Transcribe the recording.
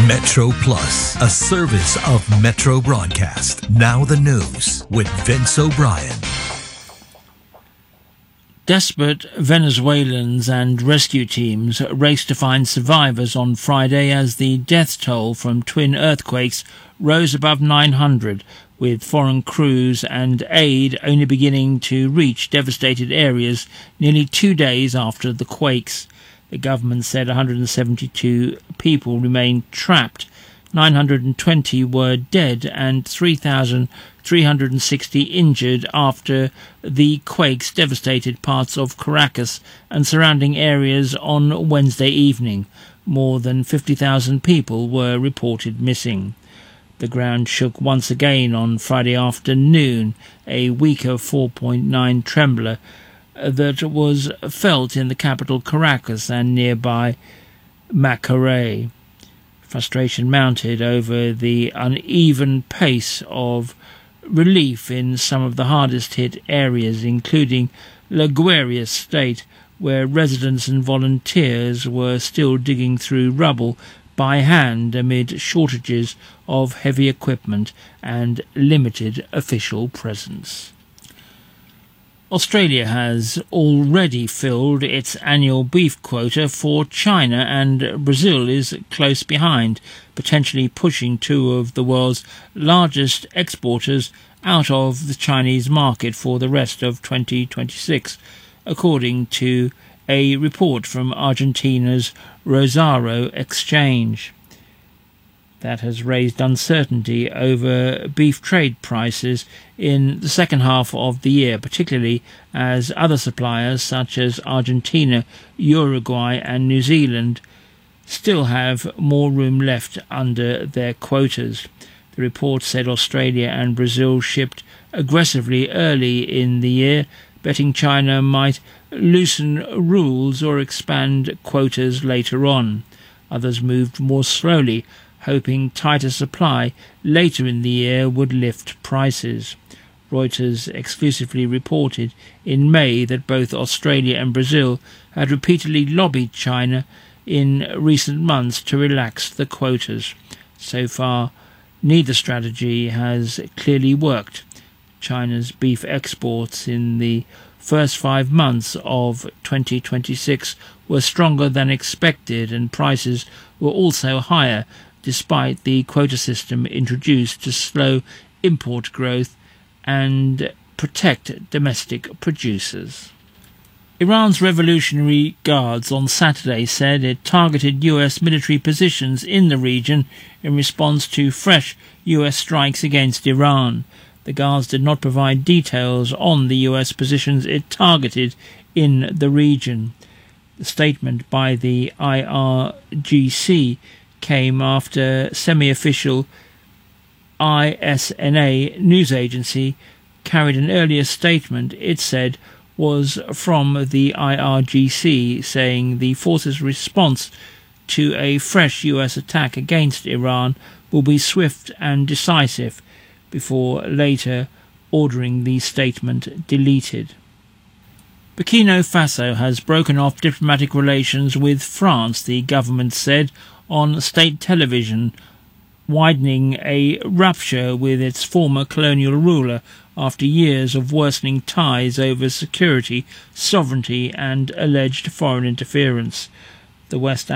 Metro Plus, a service of Metro Broadcast. Now the news with Vince O'Brien. Desperate Venezuelans and rescue teams raced to find survivors on Friday as the death toll from twin earthquakes rose above 900, with foreign crews and aid only beginning to reach devastated areas nearly 2 days after the quakes. The government said 172 people remained trapped, 920 were dead and 3,360 injured after the quakes devastated parts of Caracas and surrounding areas on Wednesday evening. More than 50,000 people were reported missing. The ground shook once again on Friday afternoon, a weaker 4.9 trembler that was felt in the capital Caracas and nearby Macaré. Frustration mounted over the uneven pace of relief in some of the hardest hit areas, including La Guaira state, where residents and volunteers were still digging through rubble by hand amid shortages of heavy equipment and limited official presence. Australia has already filled its annual beef quota for China, and Brazil is close behind, potentially pushing two of the world's largest exporters out of the Chinese market for the rest of 2026, according to a report from Argentina's Rosario Exchange. That has raised uncertainty over beef trade prices in the second half of the year, particularly as other suppliers such as Argentina, Uruguay and New Zealand still have more room left under their quotas. The report said Australia and Brazil shipped aggressively early in the year, betting China might loosen rules or expand quotas later on. Others moved more slowly, hoping tighter supply later in the year would lift prices. Reuters exclusively reported in May that both Australia and Brazil had repeatedly lobbied China in recent months to relax the quotas. So far, neither strategy has clearly worked. China's beef exports in the first 5 months of 2026 were stronger than expected, and prices were also higher, despite the quota system introduced to slow import growth and protect domestic producers. Iran's Revolutionary Guards on Saturday said it targeted US military positions in the region in response to fresh US strikes against Iran. The Guards did not provide details on the US positions it targeted in the region. The statement by the IRGC came after semi-official ISNA news agency carried an earlier statement it said was from the IRGC, saying the force's response to a fresh US attack against Iran will be swift and decisive, before later ordering the statement deleted. Burkina Faso has broken off diplomatic relations with France, the government said on state television, widening a rupture with its former colonial ruler after years of worsening ties over security, sovereignty and alleged foreign interference. The West